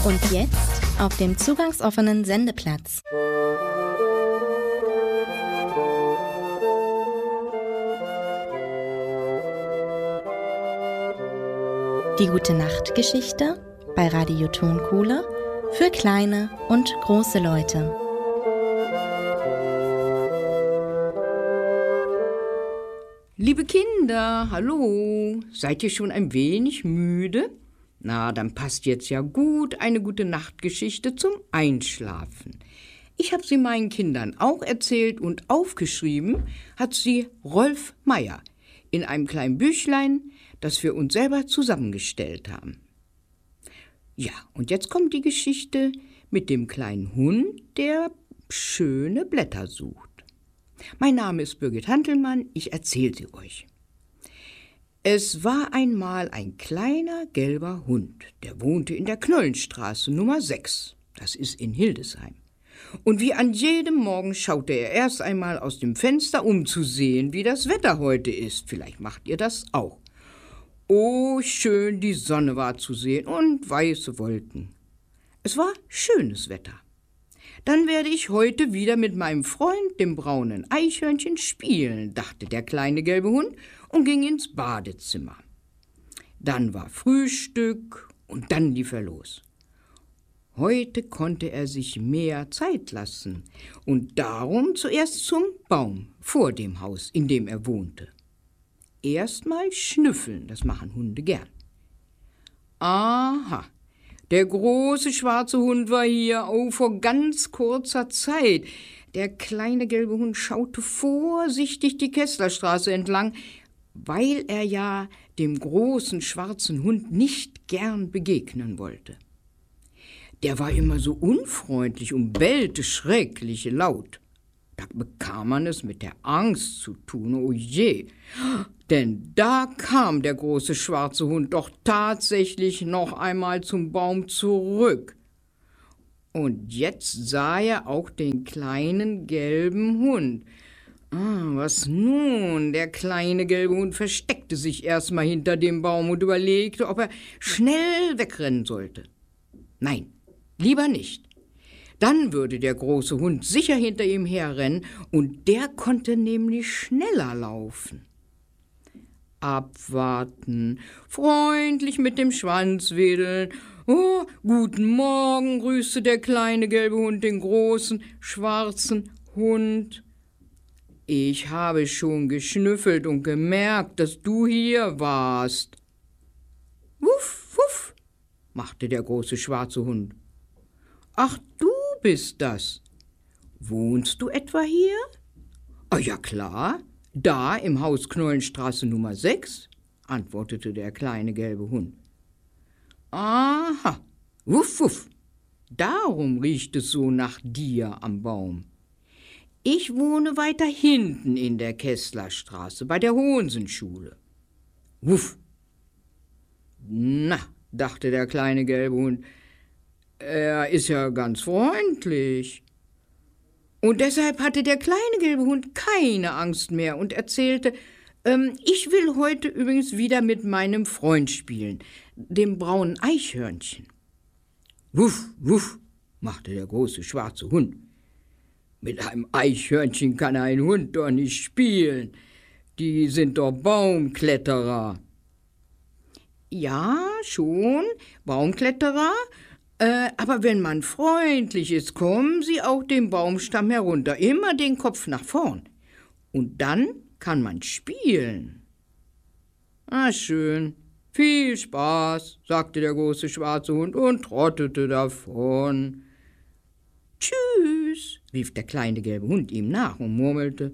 Und jetzt auf dem zugangsoffenen Sendeplatz. Die Gute-Nacht-Geschichte bei Radio Tonkohle für kleine und große Leute. Liebe Kinder, hallo, seid ihr schon ein wenig müde? Na, dann passt jetzt ja gut eine Gute-Nacht-Geschichte zum Einschlafen. Ich habe sie meinen Kindern auch erzählt und aufgeschrieben hat sie Rolf Meier in einem kleinen Büchlein, das wir uns selber zusammengestellt haben. Ja, und jetzt kommt die Geschichte mit dem kleinen Hund, der schöne Blätter sucht. Mein Name ist Birgit Hantelmann, ich erzähle sie euch. Es war einmal ein kleiner gelber Hund, der wohnte in der Knollenstraße Nummer 6, das ist in Hildesheim. Und wie an jedem Morgen schaute er erst einmal aus dem Fenster, um zu sehen, wie das Wetter heute ist. Vielleicht macht ihr das auch. Oh, schön, die Sonne war zu sehen und weiße Wolken. Es war schönes Wetter. Dann werde ich heute wieder mit meinem Freund, dem braunen Eichhörnchen, spielen, dachte der kleine gelbe Hund und ging ins Badezimmer. Dann war Frühstück und dann lief er los. Heute konnte er sich mehr Zeit lassen und darum zuerst zum Baum vor dem Haus, in dem er wohnte. Erstmal schnüffeln, das machen Hunde gern. Aha, der große schwarze Hund war hier, vor ganz kurzer Zeit. Der kleine gelbe Hund schaute vorsichtig die Kesslerstraße entlang, weil er ja dem großen schwarzen Hund nicht gern begegnen wollte. Der war immer so unfreundlich und bellte schrecklich laut. Da bekam man es mit der Angst zu tun, oh je. Denn da kam der große schwarze Hund doch tatsächlich noch einmal zum Baum zurück. Und jetzt sah er auch den kleinen gelben Hund. Was nun? Der kleine gelbe Hund versteckte sich erstmal hinter dem Baum und überlegte, ob er schnell wegrennen sollte. Nein, lieber nicht. Dann würde der große Hund sicher hinter ihm herrennen und der konnte nämlich schneller laufen. Abwarten, freundlich mit dem Schwanz wedeln. Oh, guten Morgen, grüßte der kleine gelbe Hund den großen schwarzen Hund. Ich habe schon geschnüffelt und gemerkt, dass du hier warst. Wuff, wuff, machte der große schwarze Hund. Ach, du bist das. Wohnst du etwa hier? Ja klar, da im Haus Knollenstraße Nummer 6, antwortete der kleine gelbe Hund. Aha, wuff, wuff, darum riecht es so nach dir am Baum. Ich wohne weiter hinten in der Kesslerstraße bei der Hohensenschule. Wuff. Na, dachte der kleine gelbe Hund, er ist ja ganz freundlich. Und deshalb hatte der kleine gelbe Hund keine Angst mehr und erzählte, ich will heute übrigens wieder mit meinem Freund spielen, dem braunen Eichhörnchen. Wuff, wuff, machte der große schwarze Hund. Mit einem Eichhörnchen kann ein Hund doch nicht spielen. Die sind doch Baumkletterer. Ja, schon, Baumkletterer, aber wenn man freundlich ist, kommen sie auch den Baumstamm herunter, immer den Kopf nach vorn. Und dann kann man spielen. Schön, viel Spaß, sagte der große schwarze Hund und trottete davon. Tschüss, rief der kleine gelbe Hund ihm nach und murmelte,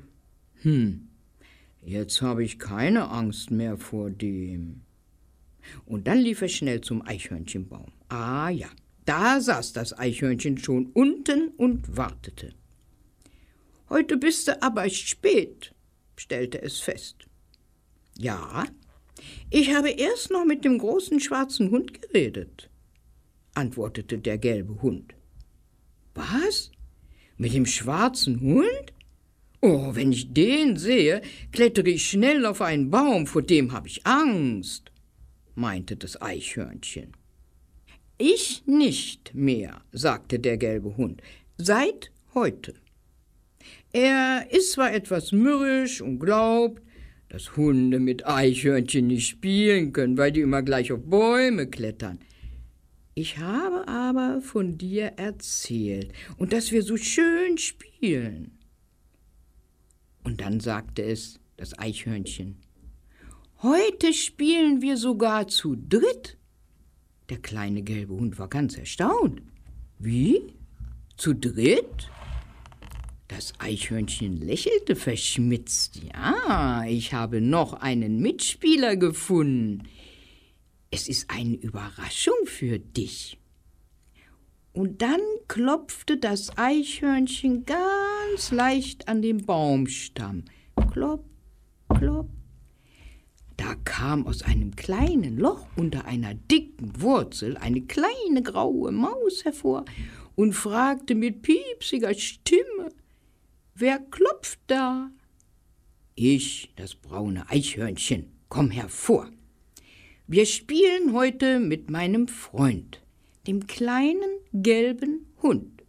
jetzt habe ich keine Angst mehr vor dem. Und dann lief er schnell zum Eichhörnchenbaum. Ja, da saß das Eichhörnchen schon unten und wartete. Heute bist du aber spät, stellte es fest. Ja, ich habe erst noch mit dem großen schwarzen Hund geredet, antwortete der gelbe Hund. Was? Mit dem schwarzen Hund? Oh, wenn ich den sehe, klettere ich schnell auf einen Baum, vor dem habe ich Angst, meinte das Eichhörnchen. Ich nicht mehr, sagte der gelbe Hund, seit heute. Er ist zwar etwas mürrisch und glaubt, dass Hunde mit Eichhörnchen nicht spielen können, weil die immer gleich auf Bäume klettern. Ich habe aber von dir erzählt und dass wir so schön spielen. Und dann sagte es, das Eichhörnchen, heute spielen wir sogar zu dritt. Der kleine gelbe Hund war ganz erstaunt. Wie? Zu dritt? Das Eichhörnchen lächelte verschmitzt. Ja, ich habe noch einen Mitspieler gefunden. Es ist eine Überraschung für dich. Und dann klopfte das Eichhörnchen ganz leicht an den Baumstamm. Klopp, klopp. Da kam aus einem kleinen Loch unter einer dicken Wurzel eine kleine graue Maus hervor und fragte mit piepsiger Stimme, »Wer klopft da?« »Ich, das braune Eichhörnchen, komm hervor. Wir spielen heute mit meinem Freund, dem kleinen gelben Hund.«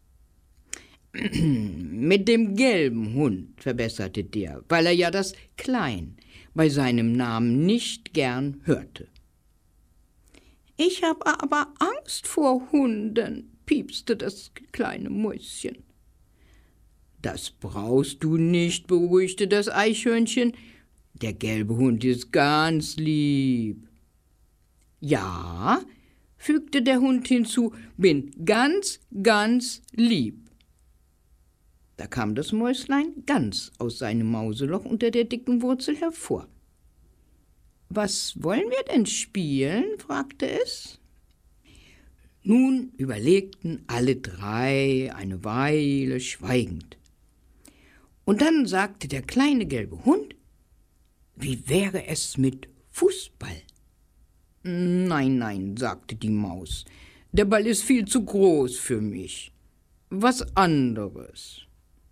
»Mit dem gelben Hund«, verbesserte der, weil er ja das Klein bei seinem Namen nicht gern hörte. »Ich habe aber Angst vor Hunden«, piepste das kleine Mäuschen. »Das brauchst du nicht«, beruhigte das Eichhörnchen. »Der gelbe Hund ist ganz lieb.« »Ja«, fügte der Hund hinzu, »bin ganz, ganz lieb.« Da kam das Mäuslein ganz aus seinem Mauseloch unter der dicken Wurzel hervor. »Was wollen wir denn spielen?« fragte es. Nun überlegten alle drei eine Weile schweigend. Und dann sagte der kleine gelbe Hund, »Wie wäre es mit Fußball?« »Nein, nein«, sagte die Maus, »der Ball ist viel zu groß für mich. Was anderes.«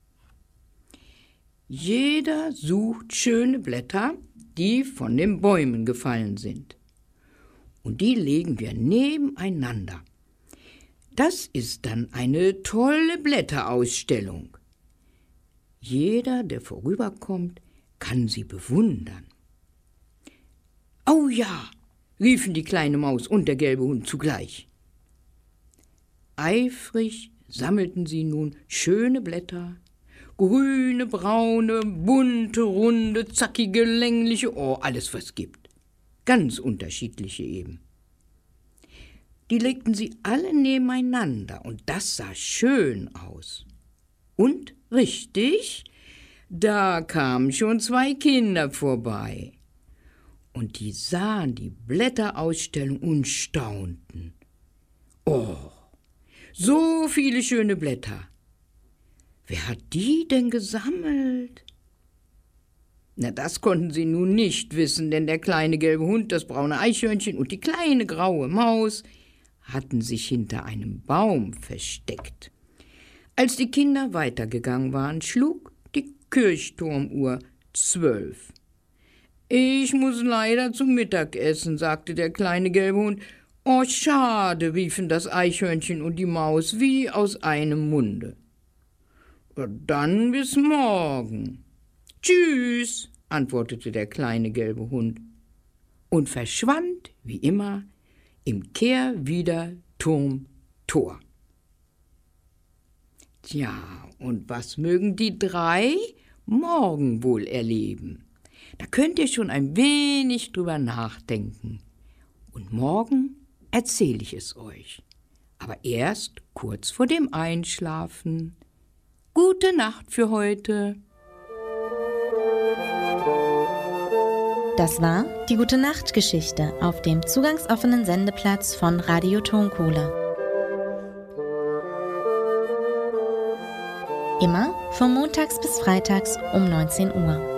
Jeder sucht schöne Blätter, die von den Bäumen gefallen sind. Und die legen wir nebeneinander. Das ist dann eine tolle Blätterausstellung. Jeder, der vorüberkommt, kann sie bewundern. »Oh ja«, riefen die kleine Maus und der gelbe Hund zugleich. Eifrig sammelten sie nun schöne Blätter, grüne, braune, bunte, runde, zackige, längliche, alles was gibt. Ganz unterschiedliche eben. Die legten sie alle nebeneinander und das sah schön aus. Und richtig, da kamen schon 2 Kinder vorbei. Und die sahen die Blätterausstellung und staunten. Oh, so viele schöne Blätter. Wer hat die denn gesammelt? Na, das konnten sie nun nicht wissen, denn der kleine gelbe Hund, das braune Eichhörnchen und die kleine graue Maus hatten sich hinter einem Baum versteckt. Als die Kinder weitergegangen waren, schlug die Kirchturmuhr 12. »Ich muss leider zum Mittagessen«, sagte der kleine gelbe Hund. »Oh, schade«, riefen das Eichhörnchen und die Maus wie aus einem Munde. »Dann bis morgen.« »Tschüss«, antwortete der kleine gelbe Hund und verschwand, wie immer, im Kehrwiederturmtor. Tja, und was mögen die 3 morgen wohl erleben? Da könnt ihr schon ein wenig drüber nachdenken. Und morgen erzähle ich es euch. Aber erst kurz vor dem Einschlafen. Gute Nacht für heute. Das war die Gute-Nacht-Geschichte auf dem zugangsoffenen Sendeplatz von Radio Tonkohle. Immer von montags bis freitags um 19 Uhr.